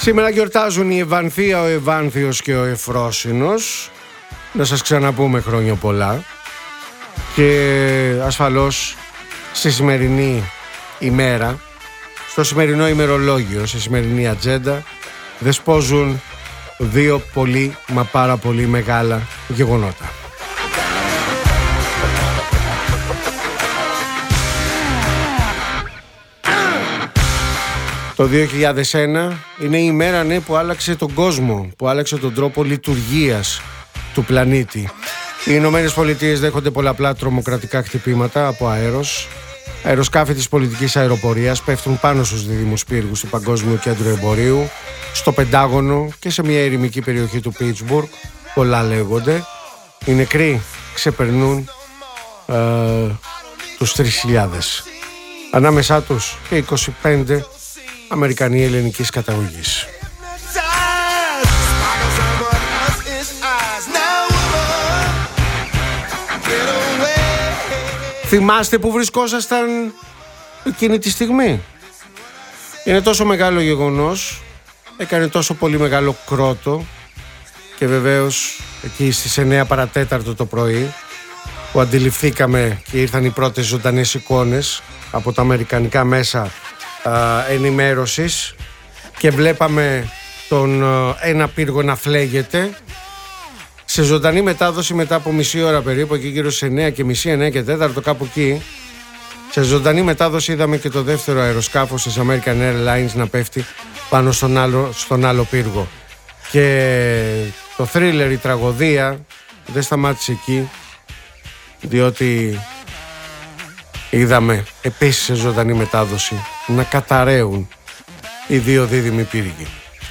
Σήμερα γιορτάζουν η Ευανθία, ο Ευάνθιος και ο Εφρόσινος. Να σας ξαναπούμε χρόνια πολλά. Και ασφαλώς στη σημερινή ημέρα, στο σημερινό ημερολόγιο, στη σημερινή ατζέντα, δεσπόζουν δύο πολύ μα πάρα πολύ μεγάλα γεγονότα. Το 2001 είναι η ημέρα που άλλαξε τον κόσμο, που άλλαξε τον τρόπο λειτουργίας του πλανήτη. Οι Ηνωμένες Πολιτείες δέχονται πολλαπλά τρομοκρατικά χτυπήματα από αεροσκάφη της πολιτικής αεροπορίας πέφτουν πάνω στους δίδυμους πύργους του Παγκόσμιου Κέντρου Εμπορίου, στο Πεντάγωνο και σε μια ερημική περιοχή του Πίτσμπουργκ. Πολλά λέγονται. Οι νεκροί ξεπερνούν τους 3.000. Ανάμεσά τους και 25 Αμερικανοί ελληνικής καταγωγής. Θυμάστε που βρισκόσασταν εκείνη τη στιγμή? Είναι τόσο μεγάλο γεγονός, έκανε τόσο πολύ μεγάλο κρότο και βεβαίως εκεί στις 9 παρατέταρτο το πρωί που αντιληφθήκαμε και ήρθαν οι πρώτες ζωντανές εικόνες από τα αμερικανικά μέσα ενημέρωσης και βλέπαμε τον ένα πύργο να φλέγεται σε ζωντανή μετάδοση μετά από μισή ώρα περίπου, εκεί γύρω στις 9:30, 9 και 4 κάπου εκεί. Σε ζωντανή μετάδοση είδαμε και το δεύτερο αεροσκάφος της American Airlines να πέφτει πάνω στον άλλο πύργο. Και το θρίλερ, η τραγωδία δεν σταμάτησε εκεί, διότι είδαμε επίσης σε ζωντανή μετάδοση να καταραίουν οι δύο δίδυμοι πύργοι.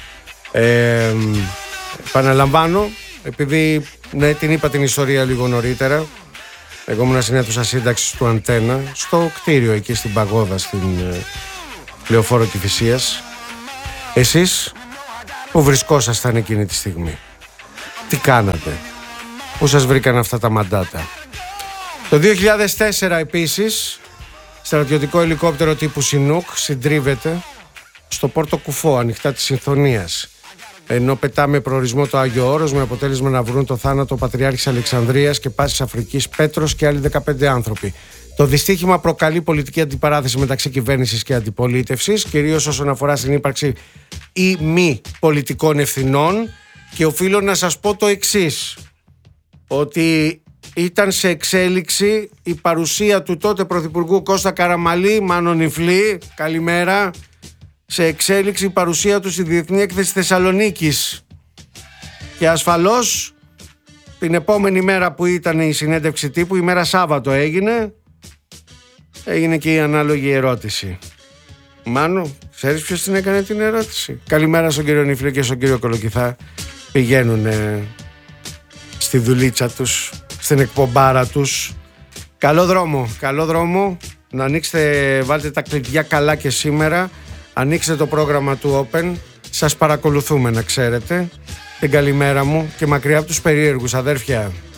Επαναλαμβάνω, επειδή την είπα την ιστορία λίγο νωρίτερα, εγώ ήμουν στην αίθουσα σύνταξης του Αντένα, στο κτίριο εκεί στην Παγόδα, στην Λεωφόρο Κηφισίας. Εσείς που βρισκόσασταν εκείνη τη στιγμή? Τι κάνατε? Πού σας βρήκαν αυτά τα μαντάτα? Το 2004 επίσης, στρατιωτικό ελικόπτερο τύπου Σινούκ συντρίβεται στο Πόρτο Κουφό, ανοιχτά της Συμφωνίας, ενώ πετάμε προορισμό το Άγιο Όρος, με αποτέλεσμα να βρουν το θάνατο ο Πατριάρχης Αλεξανδρίας και Πάσης Αφρικής Πέτρος και άλλοι 15 άνθρωποι. Το δυστύχημα προκαλεί πολιτική αντιπαράθεση μεταξύ κυβέρνησης και αντιπολίτευσης, κυρίως όσον αφορά στην ύπαρξη ή μη πολιτικών ευθυνών, και οφείλω να σας πω το εξής, ότι ήταν σε εξέλιξη η παρουσία του τότε Πρωθυπουργού Κώστα Καραμαλή, Μάνο Νιφλή, καλημέρα, σε εξέλιξη η παρουσία του στη Διεθνή Έκθεση Θεσσαλονίκης. Και ασφαλώς την επόμενη μέρα που ήταν η συνέντευξη τύπου, η μέρα Σάββατο έγινε και η ανάλογη ερώτηση. Μάνο, ξέρεις ποιος την έκανε την ερώτηση? Καλημέρα στον κύριο Νιφλή και στον κύριο Κολοκυθά. Πηγαίνουν στη δουλίτσα τους, στην εκπομπάρα τους. Καλό δρόμο. Να ανοίξετε, βάλτε τα κλειδιά καλά και σήμερα. Ανοίξτε το πρόγραμμα του Open. Σας παρακολουθούμε, να ξέρετε. Την καλημέρα μου και μακριά από τους περίεργους, αδέρφια.